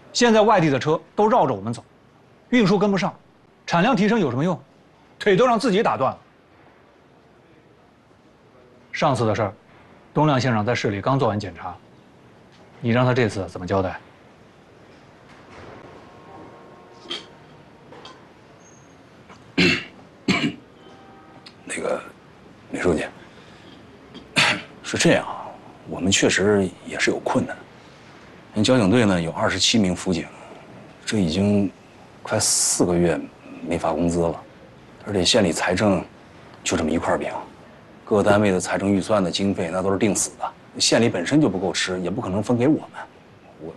现在外地的车都绕着我们走，运输跟不上，产量提升有什么用？腿都让自己打断了。上次的事儿，东亮县长在市里刚做完检查，你让他这次怎么交代？ 那个，梅书记，是这样啊，我们确实也是有困难。人交警队呢有27名辅警，这已经快4个月没发工资了，而且县里财政就这么一块饼，各单位的财政预算的经费那都是定死的，县里本身就不够吃，也不可能分给我们。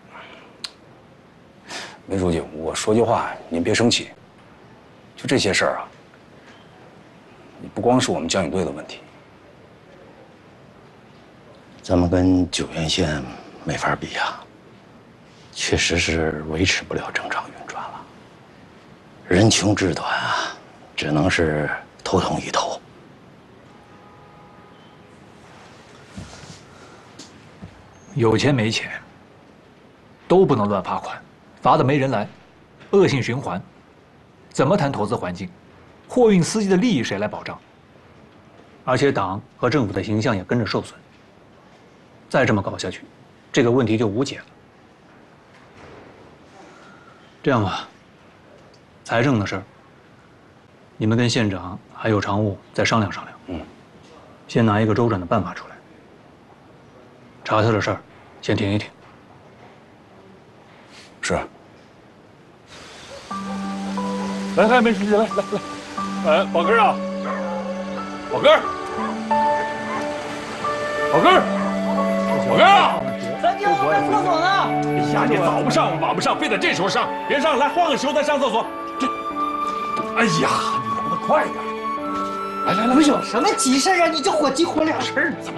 梅书记，我说句话，您别生气。就这些事儿啊，不光是我们交警队的问题。 咱们跟九原县没法比啊，确实是维持不了正常运转了。人穷志短啊，只能是头痛医头。 有钱没钱，都不能乱罚款，罚的没人来，恶性循环。怎么谈投资环境？货运司机的利益谁来保障？而且党和政府的形象也跟着受损。再这么搞下去，这个问题就无解了。这样吧，财政的事儿，你们跟县长还有常务再商量商量。先拿一个周转的办法出来。查他的事儿，先停一停。 是。 来，梅书记，来，宝根啊，宝根啊！ 咱今晚上厕所呢。 哎呀，你早不上晚不上，非得这时候上，别上，来换个时候再上厕所。这，哎呀，你能不能快点？来， 有什么急事啊？你这火急火燎事儿怎么？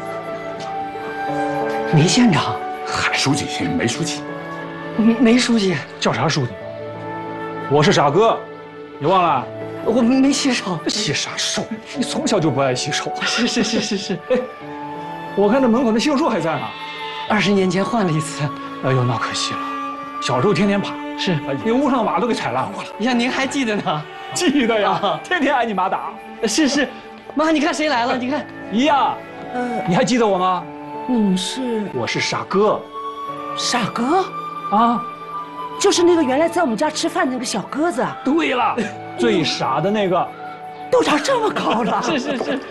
梅县长， 海书记，梅书记， 梅书记叫啥书记？我是傻哥，你忘了？ 我没洗手。 洗啥手？你从小就不爱洗手。 是。 哎，我看这门口那杏树还在呢。 20年前换了一次。 哎呦，那可惜了。小时候天天爬， 是， 连屋上瓦都给踩烂过了。 呀，您还记得呢？ 记得呀，天天挨你妈打。 是，妈，你看谁来了？你看， 姨呀，你还记得我吗？ 你是我是傻哥。 傻哥啊？ 就是那个原来在我们家吃饭的那个小鸽子。 对了，最傻的那个， 都长这么高了。 是。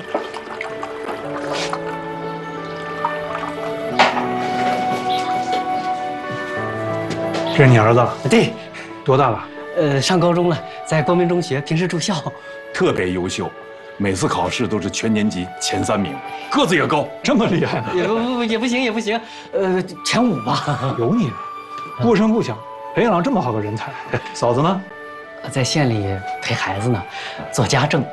这是你儿子？ 对， 多大了？ 上高中了，在光明中学，平时住校， 特别优秀，每次考试都是全年级前3名，个子也高， 这么厉害呢？ 也不行，前5吧。 有你呢，不声不响，培养了这么好个人才。嫂子呢？ 在县里陪孩子呢，做家政。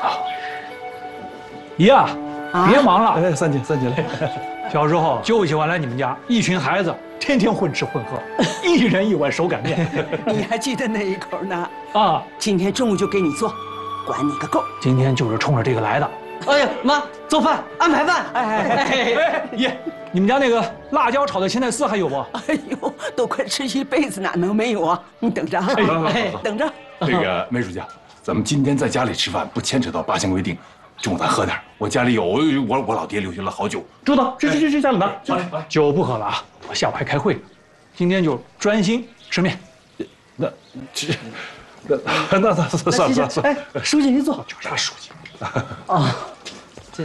姨呀，别忙了。 哎，三姐来。 小时候就喜欢来你们家，一群孩子天天混吃混喝，一人一碗手擀面。 你还记得那一口呢？ 啊， 今天中午就给你做，管你个够！ 今天就是冲着这个来的。 哎呀，妈，做饭安排饭。 哎，爷，你们家那个辣椒炒的芹菜丝还有不？ 哎呦，都快吃一辈子，哪能没有啊？你等着啊，等着。 那个梅书记，咱们今天在家里吃饭，不牵扯到8项规定。中午咱喝点，我家里有我老爹留下了好酒。 知道，这家里拿。酒不喝了啊，我下午还开会呢。今天就专心吃面。 那算了。 哎，书记您坐。 叫啥书记？ 啊，这。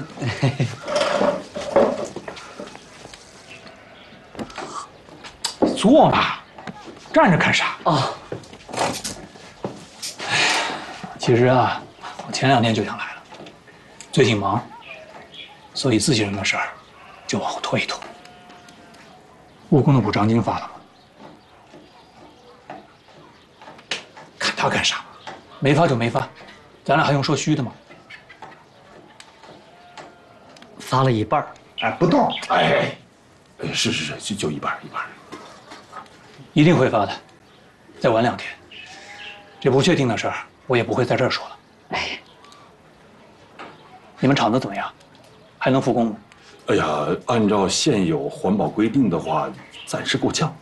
坐嘛，站着干啥？ 啊。 其实啊，我前2天就想来了。最近忙，所以自己人的事儿就往后拖一拖。务工的补偿金发了吗？看他干啥？没发就没发，咱俩还用说虚的吗？ 发了一半。 哎，不动。哎，是，就一半。 一定会发的，再晚2天。这不确定的事儿，我也不会在这儿说了。 哎。 你们厂子怎么样？还能复工吗？ 哎呀，按照现有环保规定的话，暂时够呛。